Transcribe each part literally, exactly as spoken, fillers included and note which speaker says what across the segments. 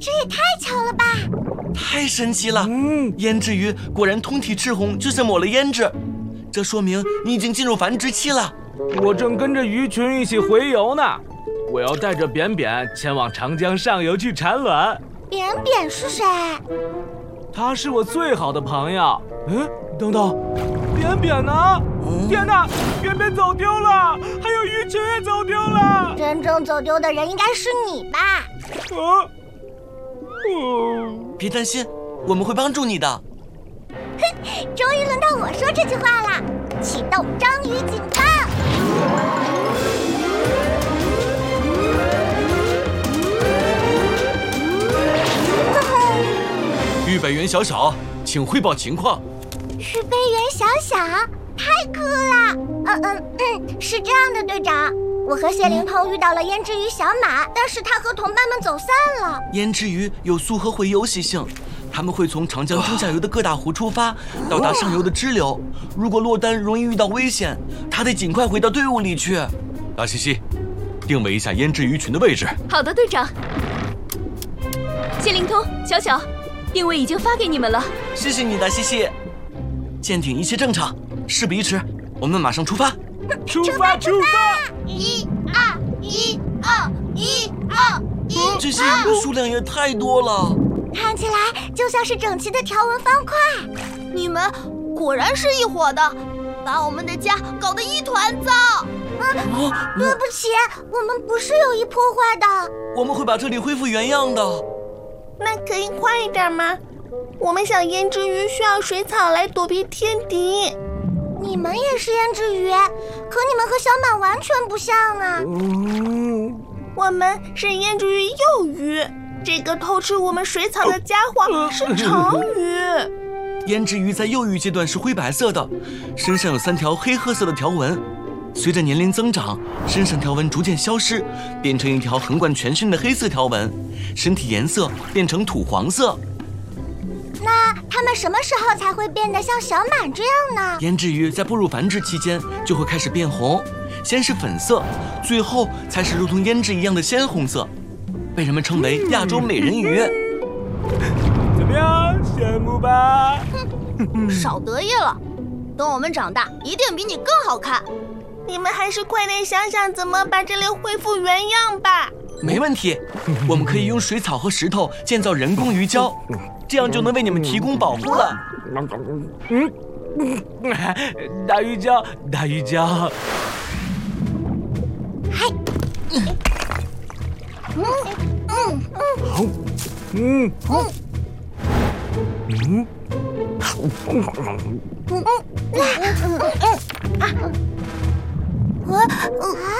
Speaker 1: 这也太巧了吧！
Speaker 2: 太神奇了！嗯，胭脂鱼果然通体赤红，就像抹了胭脂，这说明你已经进入繁殖期了。
Speaker 3: 我正跟着鱼群一起回游呢，我要带着扁扁前往长江上游去产卵。
Speaker 1: 扁扁是谁？
Speaker 3: 他是我最好的朋友。嗯，等等，扁扁呢？嗯、天哪，扁扁走丢了，还有鱼群也走丢了。
Speaker 1: 真正走丢的人应该是你吧？
Speaker 3: 啊，嗯，
Speaker 2: 别担心，我们会帮助你的。
Speaker 1: 哼，终于轮到我说这句话了。启动章鱼警报！
Speaker 2: 预备员小小，请汇报情况。
Speaker 1: 预备员小小，太酷了！嗯嗯嗯，是这样的，队长，我和谢灵通遇到了胭脂鱼小马，但是他和同伴们走散了。
Speaker 2: 胭脂鱼有溯河回游习性，他们会从长江中下游的各大湖出发，到达上游的支流。如果落单容易遇到危险，他得尽快回到队伍里去。
Speaker 4: 大西西，定位一下胭脂鱼群的位置。
Speaker 5: 好的，队长。谢灵通，小小，定位已经发给你们了。
Speaker 2: 谢谢你，大西西。舰艇一切正常，事不宜迟，我们马上出发。
Speaker 3: 出发，出发！
Speaker 1: 一二一二一二一，
Speaker 2: 这些鱼数量也太多了，
Speaker 1: 看起来就像是整齐的条纹方块。
Speaker 6: 你们果然是一伙的，把我们的家搞得一团糟。
Speaker 1: 啊，对不起，我们不是有意破坏的。
Speaker 2: 我们会把这里恢复原样的。
Speaker 6: 那可以快一点吗？我们想胭脂鱼需要水草来躲避天敌。
Speaker 1: 你们也是胭脂鱼，可你们和小满完全不像啊。
Speaker 6: 嗯，我们是胭脂鱼幼鱼，这个偷吃我们水草的家伙是成鱼。
Speaker 2: 胭脂鱼在幼鱼阶段是灰白色的，身上有三条黑褐色的条纹，随着年龄增长，身上条纹逐渐消失，变成一条横贯全身的黑色条纹，身体颜色变成土黄色。
Speaker 1: 那它们什么时候才会变得像小满这样呢？
Speaker 2: 胭脂鱼在步入繁殖期间就会开始变红，先是粉色，最后才是如同胭脂一样的鲜红色，被人们称为亚洲美人鱼。
Speaker 3: 怎么样，羡慕吧？
Speaker 6: 少得意了，等我们长大一定比你更好看。你们还是快点想想怎么把这里恢复原样吧。
Speaker 2: 没问题，我们可以用水草和石头建造人工鱼礁，这样就能为你们提供保护了。
Speaker 3: 嗯，大鱼礁，大鱼礁。
Speaker 1: 嗨，嗯嗯嗯，
Speaker 3: 好，嗯好，嗯，
Speaker 1: 嗯嗯啊，我啊，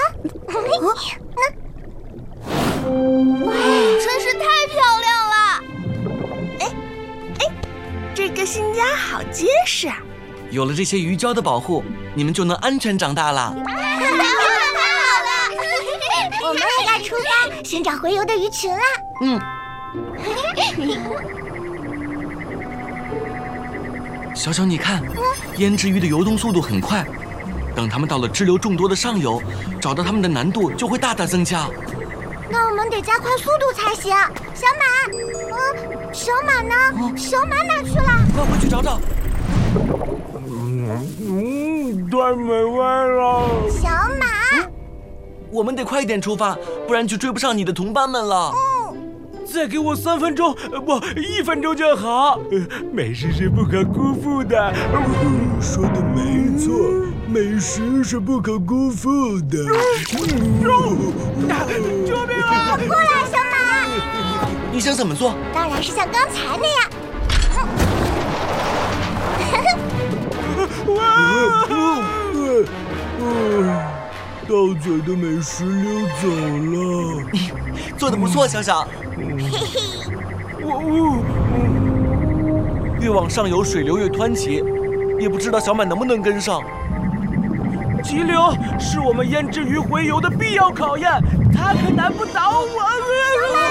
Speaker 6: 哇，真是太漂亮了！哎哎，这个新家好结实啊！
Speaker 2: 有了这些鱼礁的保护，你们就能安全长大了。
Speaker 1: 太好了！我们也该出发寻找洄游的鱼群了。
Speaker 2: 嗯。小小，你看，胭脂鱼的游动速度很快，等它们到了支流众多的上游，找到它们的难度就会大大增加。
Speaker 1: 那我们得加快速度才行。小马，嗯，小马呢？哦、小马哪去了？
Speaker 2: 快回去找找。
Speaker 3: 嗯，太美味了。
Speaker 1: 小马、
Speaker 2: 嗯，我们得快点出发，不然就追不上你的同伴们了。
Speaker 1: 嗯，
Speaker 3: 再给我三分钟，不，一分钟就好。美食是不可辜负的。
Speaker 7: 说的没错，美食是不可辜负的。
Speaker 3: 救命啊！
Speaker 1: 过来，小马。
Speaker 2: 你想怎么做？
Speaker 1: 当然是像刚才那样。
Speaker 7: 哇！到嘴的美食溜走了。
Speaker 2: 做得不错，小小。
Speaker 1: 嘿嘿。
Speaker 2: 越往上游，水流越湍急，也不知道小满能不能跟上。
Speaker 3: 急流是我们胭脂鱼洄游的必要考验，它可难不倒我。